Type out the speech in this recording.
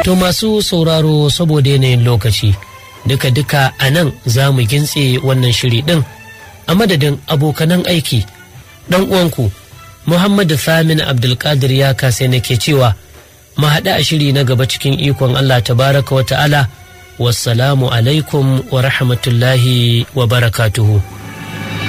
To masu sauraro saboda yanayin lokaci duka a nan za mu gintse wannan shiri ɗin a madadin abokanan aiki ɗan uwanku Muhammadu Famin Abdulkadir ya kase nake cewa mu haɗu a shiri na gaba cikin ikon Allah tabaraka wa ta'ala. Wassalamu alaikum wa rahmatullahi wa barakatuhu.